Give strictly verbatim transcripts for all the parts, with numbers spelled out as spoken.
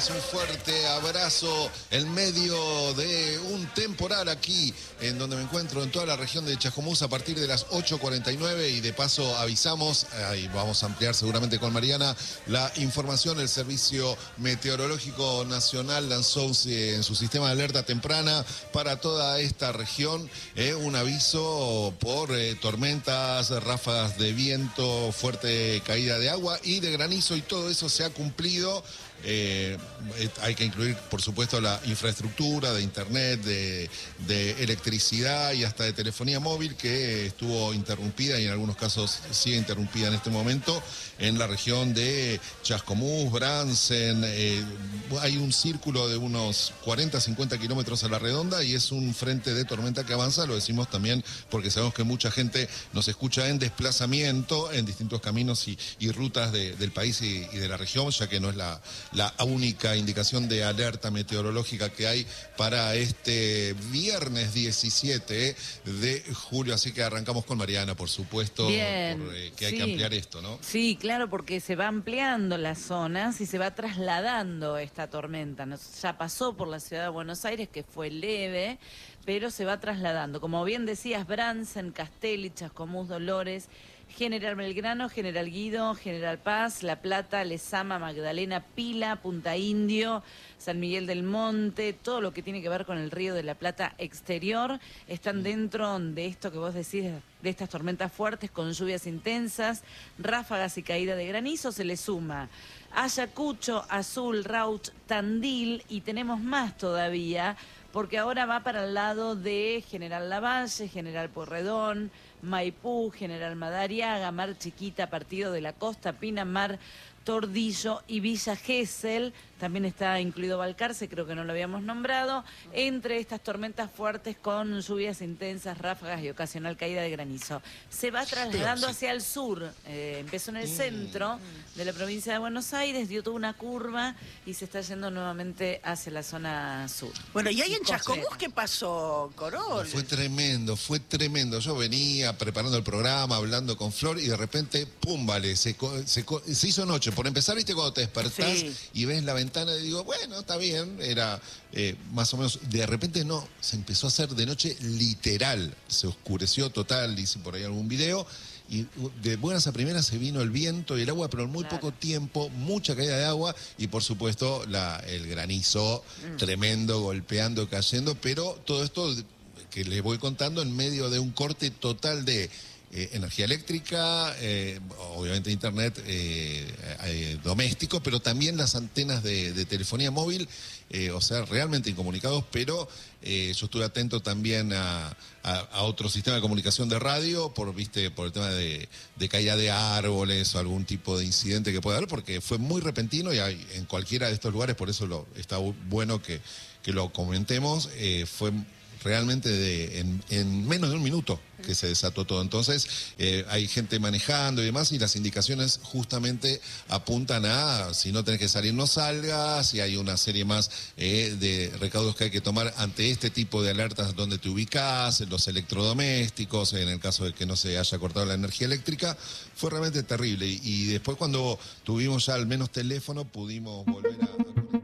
Buenas, un fuerte abrazo en medio de un temporal aquí en donde me encuentro en toda la región de Chascomús a partir de las ocho cuarenta y nueve y de paso avisamos, ahí vamos a ampliar seguramente con Mariana la información. El Servicio Meteorológico Nacional lanzó en su sistema de alerta temprana para toda esta región eh, un aviso por eh, tormentas, ráfagas de viento, fuerte caída de agua y de granizo, y todo eso se ha cumplido. Eh, hay que incluir, por supuesto, la infraestructura de internet, de, de electricidad y hasta de telefonía móvil, que estuvo interrumpida y en algunos casos sigue interrumpida en este momento en la región de Chascomús, Bransen. Eh, hay un círculo de unos cuarenta a cincuenta kilómetros a la redonda y es un frente de tormenta que avanza. Lo decimos también porque sabemos que mucha gente nos escucha en desplazamiento en distintos caminos y, y rutas de, del país y, y de la región, ya que no es la la única indicación de alerta meteorológica que hay para este viernes diecisiete de julio. Así que arrancamos con Mariana, por supuesto. Bien, por, eh, que hay sí. que ampliar esto, ¿no? Sí, claro, porque se va ampliando las zonas y se va trasladando esta tormenta. Nos, ya pasó por la ciudad de Buenos Aires, que fue leve, pero se va trasladando. Como bien decías, Bransen, Castelli, Chascomús, Dolores, General Belgrano, General Guido, General Paz, La Plata, Lezama, Magdalena, Pila, Punta Indio, San Miguel del Monte, todo lo que tiene que ver con el Río de la Plata exterior, están dentro de esto que vos decís, de estas tormentas fuertes con lluvias intensas, ráfagas y caída de granizo. Se le suma Ayacucho, Azul, Rauch, Tandil, y tenemos más todavía, porque ahora va para el lado de General Lavalle, General Pueyrredón, Maipú, General Madariaga, Mar Chiquita, Partido de la Costa, Pinamar, Tordillo y Villa Gesell. También está incluido Balcarce, creo que no lo habíamos nombrado, entre estas tormentas fuertes con lluvias intensas, ráfagas y ocasional caída de granizo. Se va trasladando hacia el sur, eh, empezó en el centro de la provincia de Buenos Aires, dio toda una curva y se está yendo nuevamente hacia la zona sur. Bueno, ¿y ahí en Chascomús qué pasó, Corol? Fue tremendo, fue tremendo. Yo venía preparando el programa, hablando con Flor, y de repente, pum, vale, se, se, se hizo noche. Por empezar, viste, cuando te despertás sí. y ves la ventana, y digo, bueno, está bien, era eh, más o menos, de repente no, se empezó a hacer de noche literal, se oscureció total, dice por ahí algún video, y de buenas a primeras se vino el viento y el agua, pero en muy claro. poco tiempo, mucha caída de agua y por supuesto la, el granizo mm. tremendo, golpeando, cayendo, pero todo esto que les voy contando en medio de un corte total de Eh, energía eléctrica, eh, obviamente internet eh, eh, doméstico, pero también las antenas de, de telefonía móvil, eh, o sea, realmente incomunicados, pero eh, yo estuve atento también a, a, a otro sistema de comunicación de radio, por, viste, por el tema de, de caída de árboles o algún tipo de incidente que pueda haber, porque fue muy repentino y hay, en cualquiera de estos lugares, por eso lo, está bueno que, que lo comentemos, eh, fue realmente de, en, en menos de un minuto que se desató todo. Entonces eh, hay gente manejando y demás, y las indicaciones justamente apuntan a, si no tenés que salir, no salgas, y hay una serie más eh, de recaudos que hay que tomar ante este tipo de alertas, donde te ubicás, en los electrodomésticos, en el caso de que no se haya cortado la energía eléctrica. Fue realmente terrible, y, y después cuando tuvimos ya al menos teléfono pudimos volver a...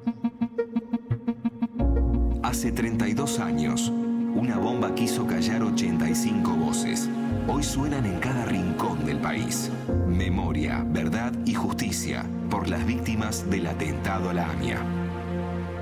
Hace treinta y dos años, una bomba quiso callar ochenta y cinco voces. Hoy suenan en cada rincón del país. Memoria, verdad y justicia por las víctimas del atentado a la AMIA.